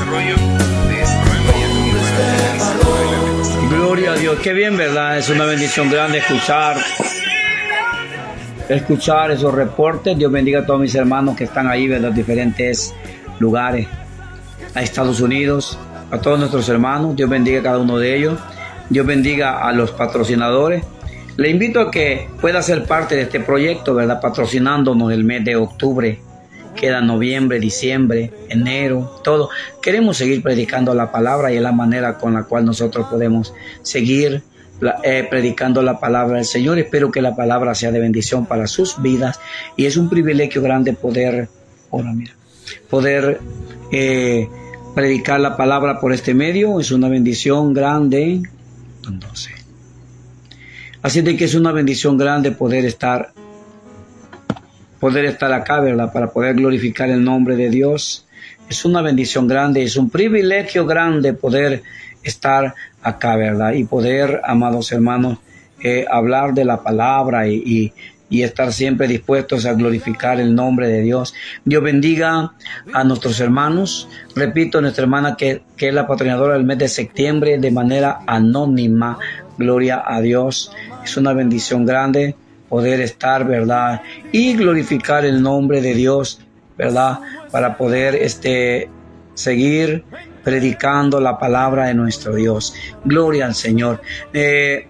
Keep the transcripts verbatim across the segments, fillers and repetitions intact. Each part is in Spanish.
Gloria a Dios, qué bien, ¿verdad? Es una bendición grande escuchar escuchar esos reportes. Dios bendiga a todos mis hermanos que están ahí, ¿verdad? Diferentes lugares, a Estados Unidos, a todos nuestros hermanos. Dios bendiga a cada uno de ellos. Dios bendiga a los patrocinadores. Le invito a que pueda ser parte de este proyecto, ¿verdad? Patrocinándonos el mes de octubre. Queda noviembre, diciembre, enero, todo. Queremos seguir predicando la palabra y es la manera con la cual nosotros podemos seguir eh, predicando la palabra del Señor. Espero que la palabra sea de bendición para sus vidas y es un privilegio grande poder, ahora mira, poder eh, predicar la palabra por este medio. Es una bendición grande. Entonces, así de que es una bendición grande poder estar poder estar acá, ¿verdad? Para poder glorificar el nombre de Dios. Es una bendición grande, es un privilegio grande poder estar acá, ¿verdad? Y poder, amados hermanos, eh, hablar de la palabra y, y, y estar siempre dispuestos a glorificar el nombre de Dios. Dios bendiga a nuestros hermanos. Repito, nuestra hermana que, que es la patrocinadora del mes de septiembre de manera anónima. Gloria a Dios. Es una bendición grande poder estar, ¿verdad? Y glorificar el nombre de Dios, ¿verdad? Para poder este, seguir predicando la palabra de nuestro Dios. Gloria al Señor. Eh,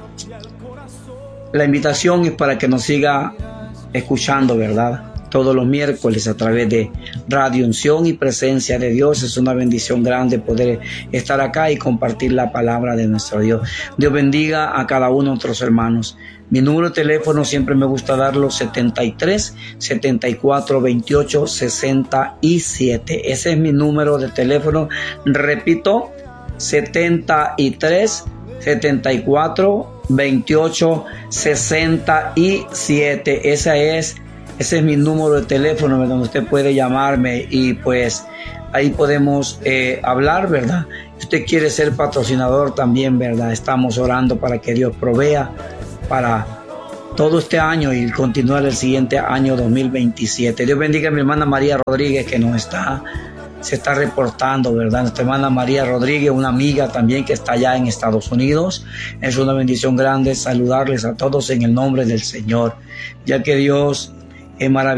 la invitación es para que nos siga escuchando, ¿verdad? Todos los miércoles a través de Radio Unción y Presencia de Dios. Es una bendición grande poder estar acá y compartir la palabra de nuestro Dios. Dios bendiga a cada uno de nuestros hermanos. Mi número de teléfono siempre me gusta darlo: setenta y tres, setenta y cuatro, veintiocho, sesenta y siete. Ese es mi número de teléfono. Repito, setenta y tres, setenta y cuatro, veintiocho, sesenta y siete. Esa es Ese es mi número de teléfono donde usted puede llamarme y pues ahí podemos eh, hablar, ¿verdad? Si usted quiere ser patrocinador también, ¿verdad? Estamos orando para que Dios provea para todo este año y continuar el siguiente año dos mil veintisiete. Dios bendiga a mi hermana María Rodríguez que nos está, se está reportando, ¿verdad? Nuestra hermana María Rodríguez, una amiga también que está allá en Estados Unidos. Es una bendición grande saludarles a todos en el nombre del Señor, ya que Dios es maravilloso.